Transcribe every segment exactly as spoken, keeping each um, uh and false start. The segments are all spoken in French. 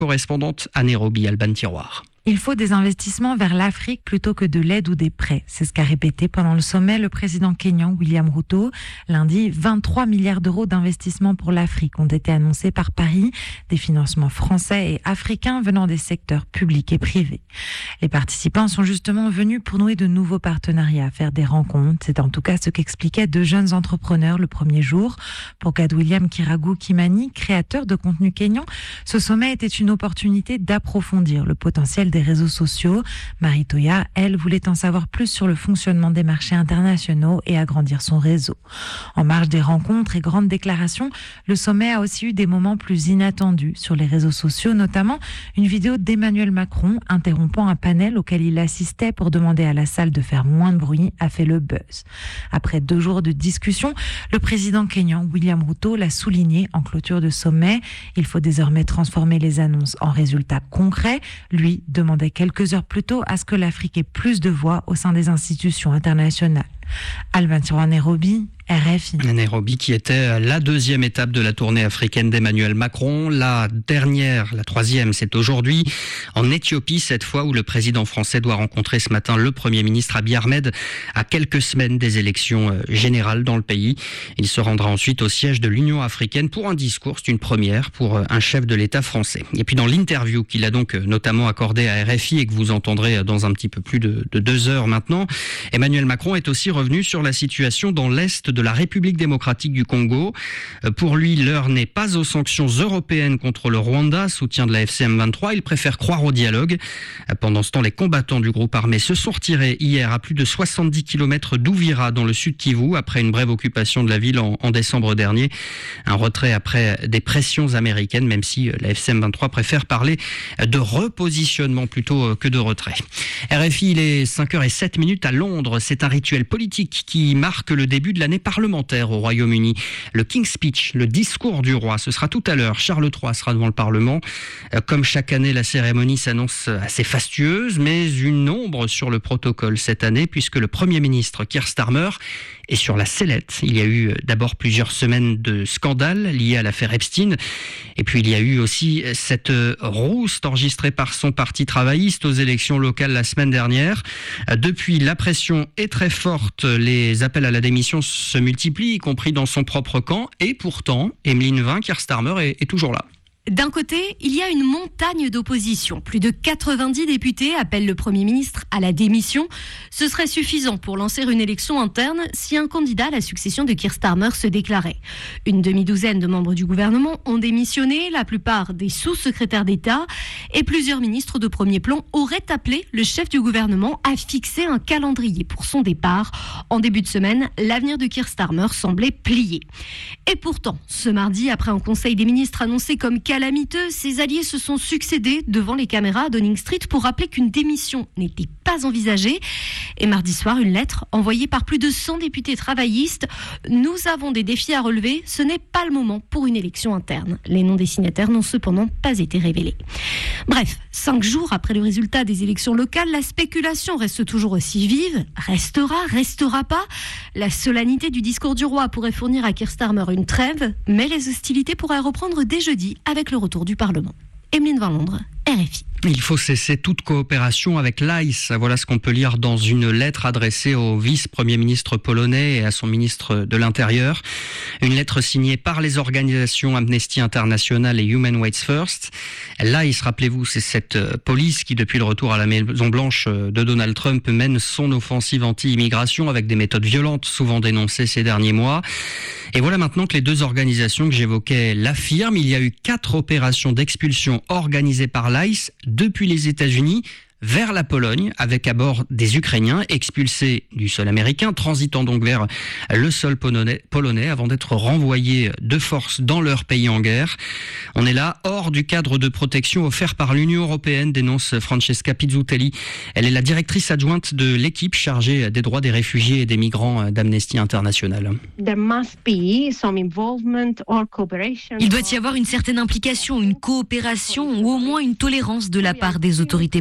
Correspondante à Nairobi, Alban Tiroir. Il faut des investissements vers l'Afrique plutôt que de l'aide ou des prêts. C'est ce qu'a répété pendant le sommet le président kényan William Ruto. Lundi, vingt-trois milliards d'euros d'investissements pour l'Afrique ont été annoncés par Paris, des financements français et africains venant des secteurs publics et privés. Les participants sont justement venus pour nouer de nouveaux partenariats, faire des rencontres. C'est en tout cas ce qu'expliquaient deux jeunes entrepreneurs le premier jour. Pour Gad-William Kiragu Kimani, créateur de contenu kényan, ce sommet était une opportunité d'approfondir le potentiel des réseaux sociaux. Marie Toya, elle, voulait en savoir plus sur le fonctionnement des marchés internationaux et agrandir son réseau. En marge des rencontres et grandes déclarations, le sommet a aussi eu des moments plus inattendus sur les réseaux sociaux, notamment une vidéo d'Emmanuel Macron interrompant un panel auquel il assistait pour demander à la salle de faire moins de bruit a fait le buzz. Après deux jours de discussion, le président kényan William Ruto l'a souligné en clôture de sommet. Il faut désormais transformer les annonces en résultats concrets. Lui demandait quelques heures plus tôt à ce que l'Afrique ait plus de voix au sein des institutions internationales. Alban Tiroir, Nairobi, R F I. Nairobi qui était la deuxième étape de la tournée africaine d'Emmanuel Macron. La dernière, la troisième, c'est aujourd'hui en Éthiopie, cette fois où le président français doit rencontrer ce matin le Premier ministre Abiy Ahmed à quelques semaines des élections générales dans le pays. Il se rendra ensuite au siège de l'Union africaine pour un discours. C'est une première pour un chef de l'État français. Et puis dans l'interview qu'il a donc notamment accordée à R F I et que vous entendrez dans un petit peu plus de, de deux heures maintenant, Emmanuel Macron est aussi revenu sur la situation dans l'Est de la République démocratique du Congo. Pour lui, l'heure n'est pas aux sanctions européennes contre le Rwanda, soutien de la F C M vingt-trois. Il préfère croire au dialogue. Pendant ce temps, les combattants du groupe armé se sont retirés hier à plus de soixante-dix kilomètres d'Ouvira, dans le sud Kivu, après une brève occupation de la ville en, en décembre dernier. Un retrait après des pressions américaines, même si la F C M vingt-trois préfère parler de repositionnement plutôt que de retrait. R F I, il est cinq heures zéro sept minutes à Londres. C'est un rituel politique qui marque le début de l'année parlementaire au Royaume-Uni. Le King's Speech, le discours du roi, ce sera tout à l'heure. Charles trois sera devant le Parlement. Comme chaque année, la cérémonie s'annonce assez fastueuse, mais une ombre sur le protocole cette année, puisque le Premier ministre Keir Starmer est sur la sellette. Il y a eu d'abord plusieurs semaines de scandales liés à l'affaire Epstein, et puis il y a eu aussi cette rouste enregistrée par son parti travailliste aux élections locales la semaine dernière. Depuis, la pression est très forte, les appels à la démission se multiplient, y compris dans son propre camp, et pourtant, Emeline Vin, Keir Starmer est, est toujours là. D'un côté, il y a une montagne d'opposition. Plus de quatre-vingt-dix députés appellent le Premier ministre à la démission. Ce serait suffisant pour lancer une élection interne si un candidat à la succession de Keir Starmer se déclarait. Une demi-douzaine de membres du gouvernement ont démissionné, la plupart des sous-secrétaires d'État, et plusieurs ministres de premier plan auraient appelé le chef du gouvernement à fixer un calendrier pour son départ. En début de semaine, l'avenir de Keir Starmer semblait plié. Et pourtant, ce mardi, après un conseil des ministres annoncé comme calamiteux, ses alliés se sont succédés devant les caméras à Downing Street pour rappeler qu'une démission n'était pas envisagée. Et mardi soir, une lettre envoyée par plus de cent députés travaillistes. Nous avons des défis à relever, ce n'est pas le moment pour une élection interne. Les noms des signataires n'ont cependant pas été révélés. Bref, cinq jours après le résultat des élections locales, la spéculation reste toujours aussi vive. Restera, restera pas. La solennité du discours du roi pourrait fournir à Keir Starmer une trêve, mais les hostilités pourraient reprendre dès jeudi avec le retour du Parlement. Emeline Vin, Londres, R F I. Il faut cesser toute coopération avec l'I C E. Voilà ce qu'on peut lire dans une lettre adressée au vice-premier ministre polonais et à son ministre de l'Intérieur. Une lettre signée par les organisations Amnesty International et Human Rights First. L'I C E, rappelez-vous, c'est cette police qui, depuis le retour à la Maison-Blanche de Donald Trump, mène son offensive anti-immigration avec des méthodes violentes, souvent dénoncées ces derniers mois. Et voilà maintenant que les deux organisations que j'évoquais l'affirment. Il y a eu quatre opérations d'expulsion organisées par l'I C E depuis les États-Unis vers la Pologne, avec à bord des Ukrainiens expulsés du sol américain, transitant donc vers le sol polonais, polonais avant d'être renvoyés de force dans leur pays en guerre. On est là hors du cadre de protection offert par l'Union européenne, dénonce Francesca Pizzutelli. Elle est la directrice adjointe de l'équipe chargée des droits des réfugiés et des migrants d'Amnesty International. There must be some involvement or cooperation. Il doit y avoir une certaine implication, une coopération ou au moins une tolérance de la part des autorités polonaises.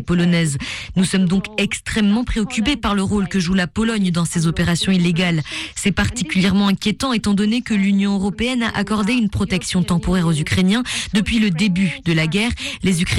française. Nous sommes donc extrêmement préoccupés par le rôle que joue la Pologne dans ces opérations illégales. C'est particulièrement inquiétant étant donné que l'Union européenne a accordé une protection temporaire aux Ukrainiens depuis le début de la guerre. Les Ukrainiens